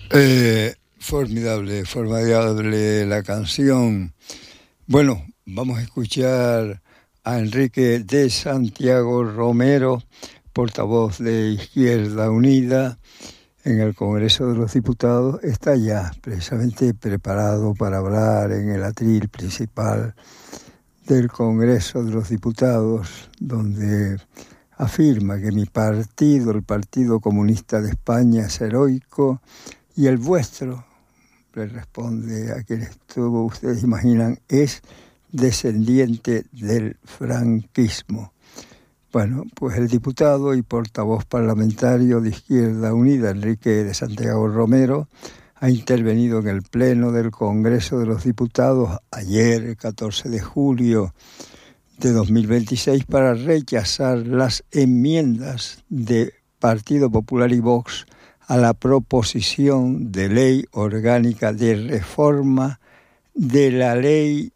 Formidable la canción. Bueno, vamos a escuchar a Enrique de Santiago Romero, portavoz de Izquierda Unida en el Congreso de los Diputados. Está ya precisamente preparado para hablar en el atril principal del Congreso de los Diputados, donde afirma que mi partido, el Partido Comunista de España, es heroico y el vuestro, le responde a quien estuvo, ustedes imaginan, es descendiente del franquismo. Bueno, pues el diputado y portavoz parlamentario de Izquierda Unida, Enrique de Santiago Romero, ha intervenido en el Pleno del Congreso de los Diputados ayer, el 14 de julio de 2026, para rechazar las enmiendas de Partido Popular y Vox a la proposición de ley orgánica de reforma de la Ley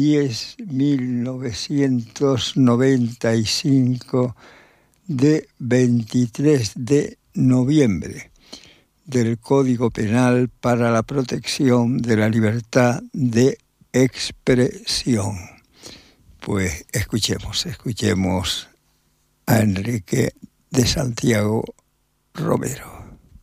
10.995 de 23 de noviembre del Código Penal para la protección de la libertad de expresión. Pues escuchemos a Enrique de Santiago Romero.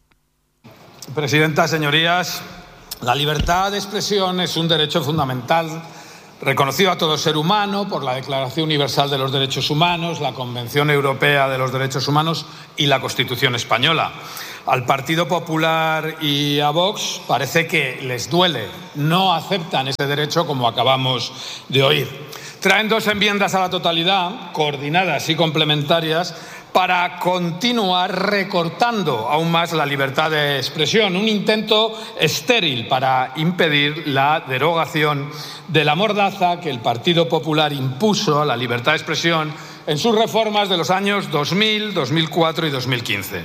Presidenta, señorías, la libertad de expresión es un derecho fundamental reconocido a todo ser humano por la Declaración Universal de los Derechos Humanos, la Convención Europea de los Derechos Humanos y la Constitución Española. Al Partido Popular y a Vox parece que les duele, no aceptan ese derecho, como acabamos de oír. Traen dos enmiendas a la totalidad, coordinadas y complementarias, para continuar recortando aún más la libertad de expresión, un intento estéril para impedir la derogación de la mordaza que el Partido Popular impuso a la libertad de expresión en sus reformas de los años 2000, 2004 y 2015.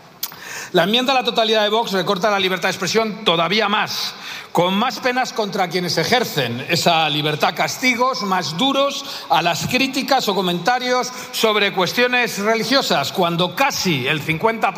La enmienda a la totalidad de Vox recorta la libertad de expresión todavía más, con más penas contra quienes ejercen esa libertad, castigos más duros a las críticas o comentarios sobre cuestiones religiosas, cuando casi el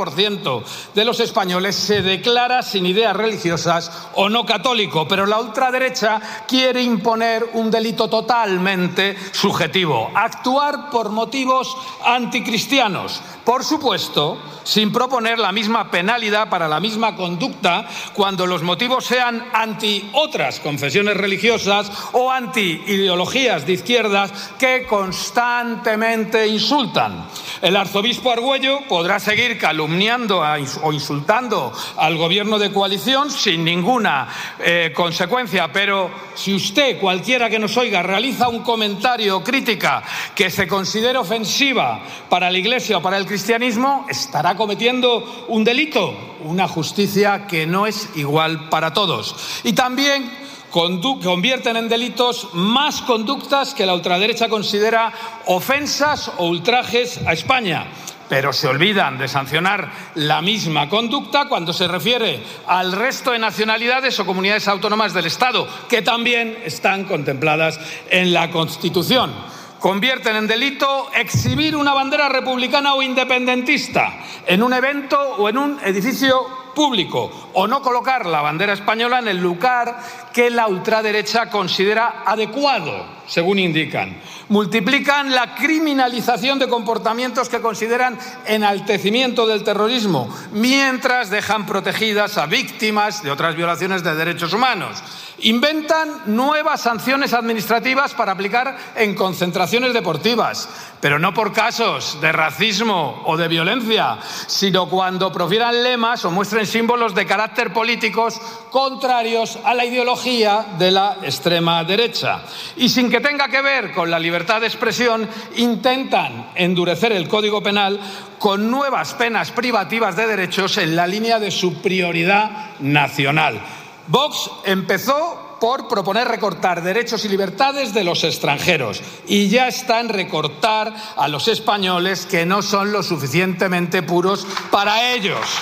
50% de los españoles se declara sin ideas religiosas o no católico. Pero la ultraderecha quiere imponer un delito totalmente subjetivo: actuar por motivos anticristianos. Por supuesto, sin proponer la misma penalidad para la misma conducta cuando los motivos sean anti otras confesiones religiosas o anti ideologías de izquierdas que constantemente insultan. El arzobispo Argüello podrá seguir calumniando o insultando al gobierno de coalición sin ninguna consecuencia, pero si usted, cualquiera que nos oiga, realiza un comentario o crítica que se considere ofensiva para la Iglesia o para el cristianismo, estará cometiendo un delito, una justicia que no es igual para todos. Y también convierten en delitos más conductas que la ultraderecha considera ofensas o ultrajes a España, pero se olvidan de sancionar la misma conducta cuando se refiere al resto de nacionalidades o comunidades autónomas del Estado, que también están contempladas en la Constitución. Convierten en delito exhibir una bandera republicana o independentista en un evento o en un edificio público, o no colocar la bandera española en el lugar que la ultraderecha considera adecuado, según indican. Multiplican la criminalización de comportamientos que consideran enaltecimiento del terrorismo, mientras dejan protegidas a víctimas de otras violaciones de derechos humanos. Inventan nuevas sanciones administrativas para aplicar en concentraciones deportivas, pero no por casos de racismo o de violencia, sino cuando profieran lemas o muestren símbolos de carácter políticos contrarios a la ideología de la extrema derecha. Y sin que tenga que ver con la libertad de expresión, intentan endurecer el Código Penal con nuevas penas privativas de derechos en la línea de su prioridad nacional. Vox empezó por proponer recortar derechos y libertades de los extranjeros y ya está en recortar a los españoles que no son lo suficientemente puros para ellos.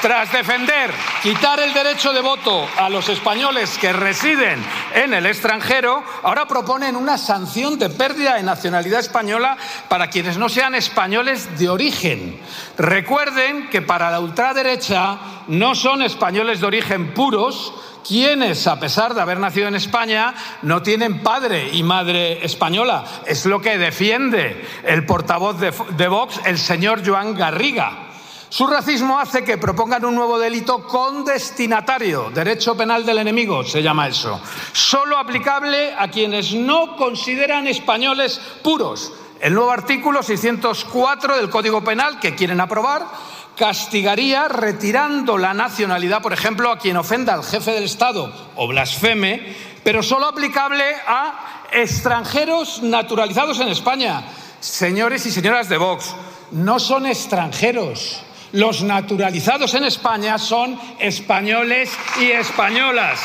Tras defender quitar el derecho de voto a los españoles que residen en el extranjero, ahora proponen una sanción de pérdida de nacionalidad española para quienes no sean españoles de origen. Recuerden que para la ultraderecha no son españoles de origen puros quienes, a pesar de haber nacido en España, no tienen padre y madre española. Es lo que defiende el portavoz de Vox, el señor Joan Garriga. Su racismo hace que propongan un nuevo delito con destinatario, derecho penal del enemigo, se llama eso, solo aplicable a quienes no consideran españoles puros. El nuevo artículo 604 del Código Penal que quieren aprobar castigaría retirando la nacionalidad, por ejemplo, a quien ofenda al jefe del Estado o blasfeme, pero solo aplicable a extranjeros naturalizados en España. Señores y señoras de Vox, no son extranjeros. Los naturalizados en España son españoles y españolas.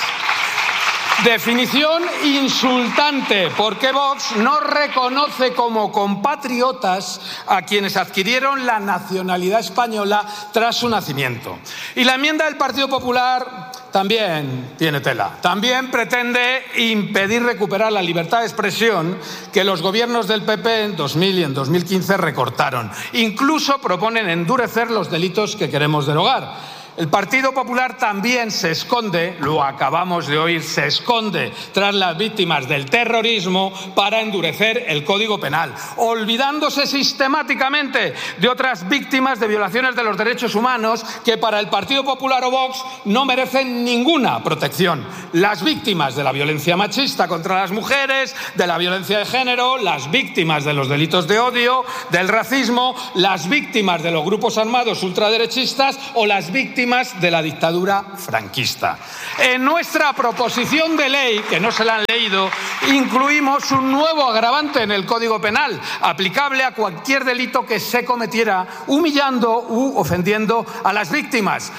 Definición insultante, porque Vox no reconoce como compatriotas a quienes adquirieron la nacionalidad española tras su nacimiento. Y la enmienda del Partido Popular también tiene tela. También pretende impedir recuperar la libertad de expresión que los gobiernos del PP en 2000 y en 2015 recortaron. Incluso proponen endurecer los delitos que queremos derogar. El Partido Popular también se esconde, lo acabamos de oír, se esconde tras las víctimas del terrorismo para endurecer el Código Penal, olvidándose sistemáticamente de otras víctimas de violaciones de los derechos humanos que para el Partido Popular o Vox no merecen ninguna protección. Las víctimas de la violencia machista contra las mujeres, de la violencia de género, las víctimas de los delitos de odio, del racismo, las víctimas de los grupos armados ultraderechistas o las víctimas de la dictadura franquista. En nuestra proposición de ley, que no se la han leído, incluimos un nuevo agravante en el Código Penal, aplicable a cualquier delito que se cometiera humillando u ofendiendo a las víctimas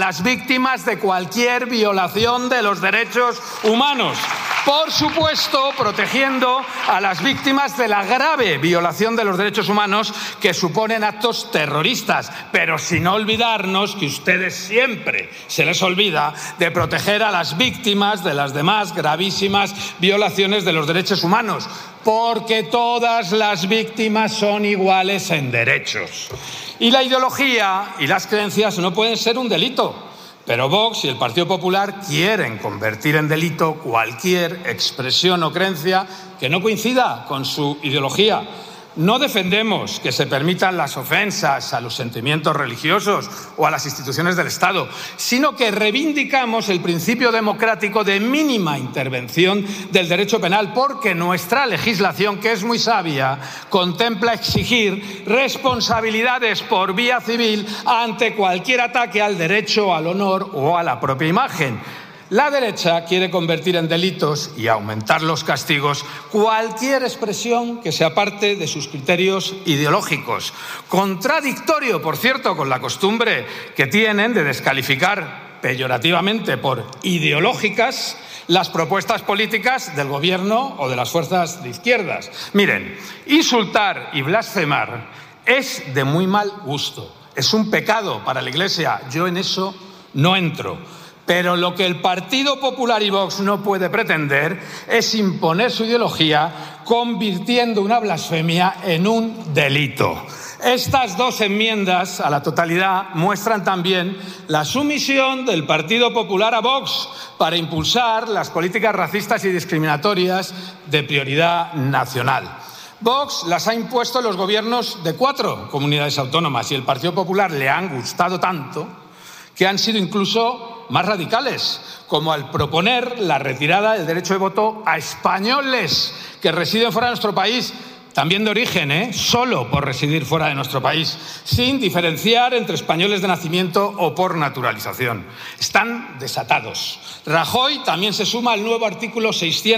de cualquier violación de los derechos humanos. Por supuesto, protegiendo a las víctimas de la grave violación de los derechos humanos que suponen actos terroristas, pero sin olvidarnos que ustedes siempre se les olvida de proteger a las víctimas de las demás gravísimas violaciones de los derechos humanos, porque todas las víctimas son iguales en derechos. Y la ideología y las creencias no pueden ser un delito. Pero Vox y el Partido Popular quieren convertir en delito cualquier expresión o creencia que no coincida con su ideología. No defendemos que se permitan las ofensas a los sentimientos religiosos o a las instituciones del Estado, sino que reivindicamos el principio democrático de mínima intervención del derecho penal, porque nuestra legislación, que es muy sabia, contempla exigir responsabilidades por vía civil ante cualquier ataque al derecho, al honor o a la propia imagen. La derecha quiere convertir en delitos y aumentar los castigos cualquier expresión que se aparte de sus criterios ideológicos. Contradictorio, por cierto, con la costumbre que tienen de descalificar peyorativamente por ideológicas las propuestas políticas del gobierno o de las fuerzas de izquierdas. Miren, insultar y blasfemar es de muy mal gusto. Es un pecado para la Iglesia. Yo en eso no entro. Pero lo que el Partido Popular y Vox no puede pretender es imponer su ideología convirtiendo una blasfemia en un delito. Estas dos enmiendas a la totalidad muestran también la sumisión del Partido Popular a Vox para impulsar las políticas racistas y discriminatorias de prioridad nacional. Vox las ha impuesto en los gobiernos de 4 comunidades autónomas y el Partido Popular le han gustado tanto que han sido incluso más radicales, como al proponer la retirada del derecho de voto a españoles que residen fuera de nuestro país, también de origen, solo por residir fuera de nuestro país, sin diferenciar entre españoles de nacimiento o por naturalización. Están desatados. Rajoy también se suma al nuevo artículo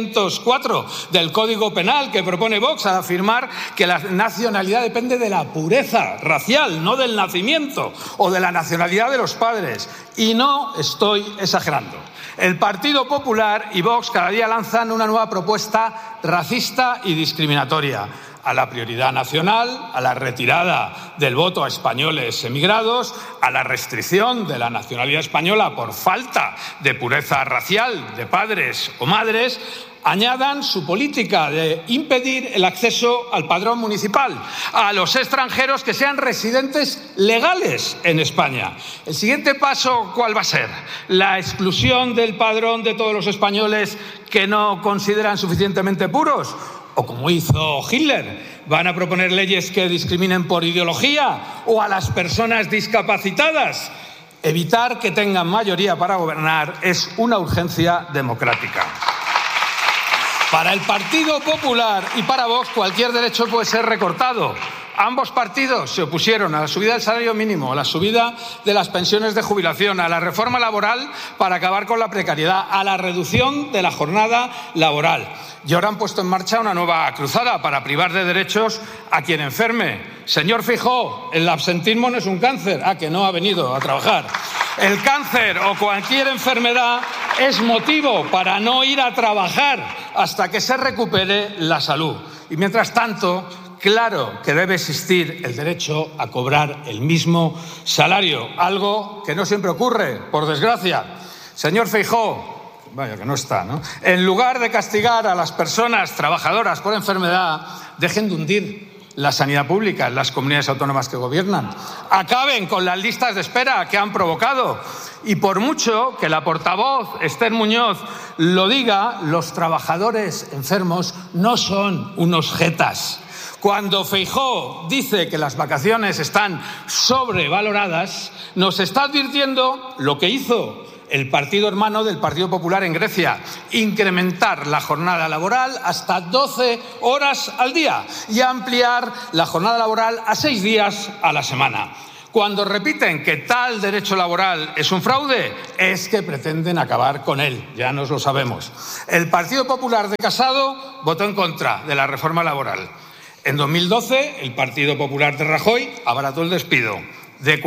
604 del Código Penal que propone Vox al afirmar que la nacionalidad depende de la pureza racial, no del nacimiento o de la nacionalidad de los padres. Y no estoy exagerando. El Partido Popular y Vox cada día lanzan una nueva propuesta racista y discriminatoria. a la prioridad nacional, a la retirada del voto a españoles emigrados, a la restricción de la nacionalidad española por falta de pureza racial de padres o madres, añadan su política de impedir el acceso al padrón municipal a los extranjeros que sean residentes legales en España. El siguiente paso, ¿cuál va a ser? ¿La exclusión del padrón de todos los españoles que no consideran suficientemente puros? ¿O como hizo Hitler? ¿Van a proponer leyes que discriminen por ideología o a las personas discapacitadas? Evitar que tengan mayoría para gobernar es una urgencia democrática. Para el Partido Popular y para Vox cualquier derecho puede ser recortado. Ambos partidos se opusieron a la subida del salario mínimo, a la subida de las pensiones de jubilación, a la reforma laboral para acabar con la precariedad, a la reducción de la jornada laboral. Y ahora han puesto en marcha una nueva cruzada para privar de derechos a quien enferme. Señor Feijóo, el absentismo no es un cáncer. Que no ha venido a trabajar. El cáncer o cualquier enfermedad es motivo para no ir a trabajar hasta que se recupere la salud. Y mientras tanto, claro que debe existir el derecho a cobrar el mismo salario, algo que no siempre ocurre, por desgracia. Señor Feijóo, vaya que no está, ¿no? En lugar de castigar a las personas trabajadoras por enfermedad, dejen de hundir la sanidad pública en las comunidades autónomas que gobiernan. Acaben con las listas de espera que han provocado. Y por mucho que la portavoz Esther Muñoz lo diga, los trabajadores enfermos no son unos jetas. Cuando Feijóo dice que las vacaciones están sobrevaloradas, nos está advirtiendo lo que hizo el partido hermano del Partido Popular en Grecia: incrementar la jornada laboral hasta 12 horas al día y ampliar la jornada laboral a 6 días a la semana. Cuando repiten que tal derecho laboral es un fraude, es que pretenden acabar con él, ya nos lo sabemos. El Partido Popular de Casado votó en contra de la reforma laboral. En 2012, el Partido Popular de Rajoy abarató el despido de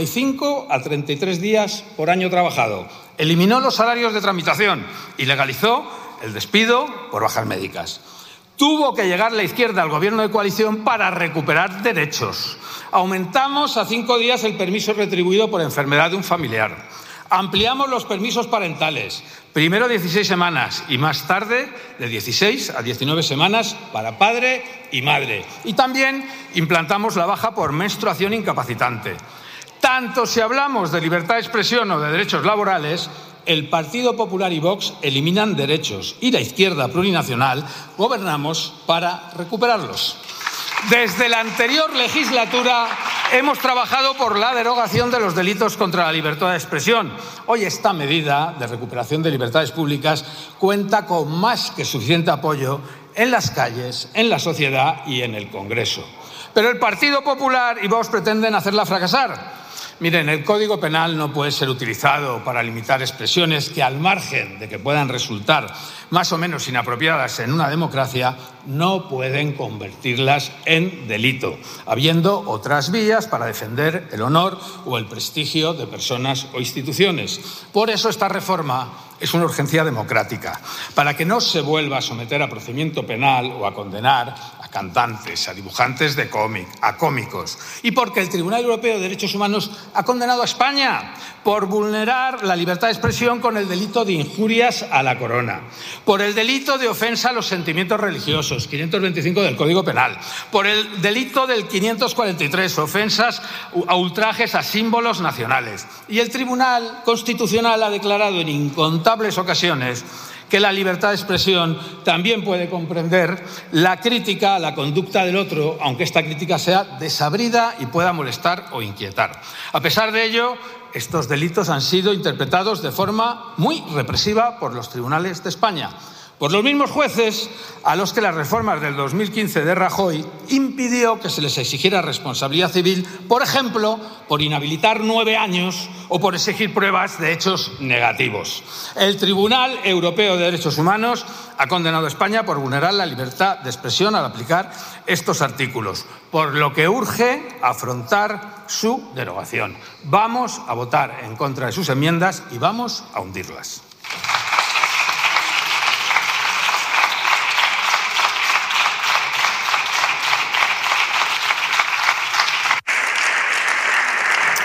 45 a 33 días por año trabajado. Eliminó los salarios de tramitación y legalizó el despido por bajas médicas. Tuvo que llegar la izquierda al gobierno de coalición para recuperar derechos. Aumentamos a 5 días el permiso retribuido por enfermedad de un familiar. Ampliamos los permisos parentales, primero 16 semanas y más tarde de 16 a 19 semanas para padre y madre. Y también implantamos la baja por menstruación incapacitante. Tanto si hablamos de libertad de expresión o de derechos laborales, el Partido Popular y Vox eliminan derechos y la izquierda plurinacional gobernamos para recuperarlos. Desde la anterior legislatura hemos trabajado por la derogación de los delitos contra la libertad de expresión. Hoy esta medida de recuperación de libertades públicas cuenta con más que suficiente apoyo en las calles, en la sociedad y en el Congreso. Pero el Partido Popular y Vox pretenden hacerla fracasar. Miren, el Código Penal no puede ser utilizado para limitar expresiones que, al margen de que puedan resultar más o menos inapropiadas en una democracia, no pueden convertirlas en delito, habiendo otras vías para defender el honor o el prestigio de personas o instituciones. Por eso esta reforma es una urgencia democrática, para que no se vuelva a someter a procedimiento penal o a condenar a cantantes, a dibujantes de cómic, a cómicos, y porque el Tribunal Europeo de Derechos Humanos ha condenado a España por vulnerar la libertad de expresión con el delito de injurias a la corona, por el delito de ofensa a los sentimientos religiosos, 525 del Código Penal, por el delito del 543, ofensas a ultrajes a símbolos nacionales. Y el Tribunal Constitucional ha declarado en incontables ocasiones que la libertad de expresión también puede comprender la crítica a la conducta del otro, aunque esta crítica sea desabrida y pueda molestar o inquietar. A pesar de ello, estos delitos han sido interpretados de forma muy represiva por los tribunales de España, por los mismos jueces a los que las reformas del 2015 de Rajoy impidió que se les exigiera responsabilidad civil, por ejemplo, por inhabilitar 9 años o por exigir pruebas de hechos negativos. El Tribunal Europeo de Derechos Humanos ha condenado a España por vulnerar la libertad de expresión al aplicar estos artículos, por lo que urge afrontar su derogación. Vamos a votar en contra de sus enmiendas y vamos a hundirlas.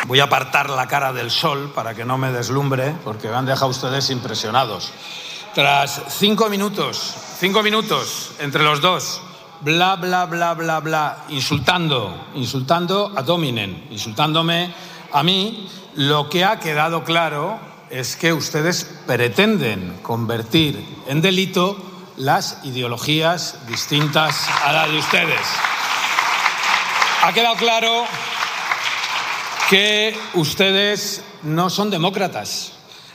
Voy a apartar la cara del sol para que no me deslumbre, porque me han dejado ustedes impresionados. Tras 5 minutos entre los dos, bla, bla, bla, bla, bla, insultando ad hominem, insultándome a mí, lo que ha quedado claro es que ustedes pretenden convertir en delito las ideologías distintas a las de ustedes. Ha quedado claro que ustedes no son demócratas.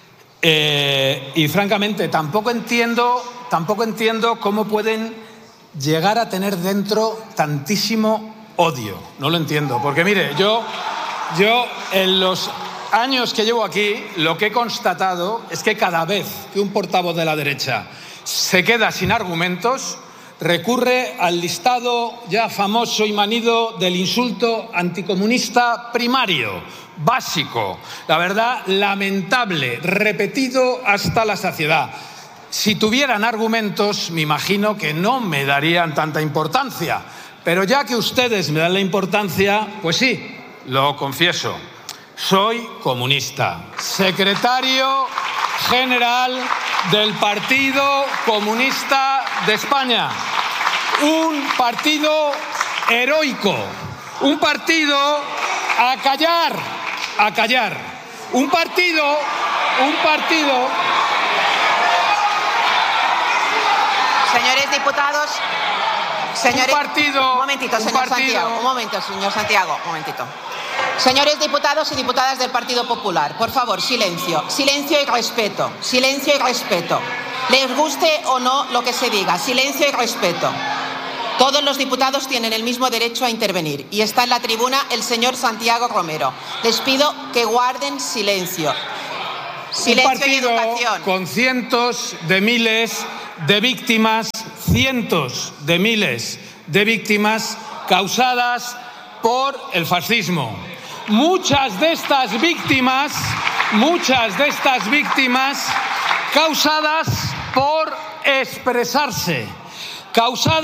Y francamente tampoco entiendo cómo pueden llegar a tener dentro tantísimo odio. No lo entiendo, porque mire, yo en los años que llevo aquí lo que he constatado es que cada vez que un portavoz de la derecha se queda sin argumentos, recurre al listado ya famoso y manido del insulto anticomunista primario, básico, la verdad, lamentable, repetido hasta la saciedad. Si tuvieran argumentos, me imagino que no me darían tanta importancia, pero ya que ustedes me dan la importancia, pues sí, lo confieso, soy comunista, secretario general del Partido Comunista de España, un partido heroico, un partido a callar, un partido. Señores diputados, un momentito, señor Santiago, un momentito. Señores diputados y diputadas del Partido Popular, por favor, silencio y respeto, les guste o no lo que se diga, silencio y respeto. Todos los diputados tienen el mismo derecho a intervenir y está en la tribuna el señor Santiago Romero. Les pido que guarden silencio. Un partido con cientos de miles de víctimas, causadas por el fascismo. Muchas de estas víctimas causadas por expresarse, causadas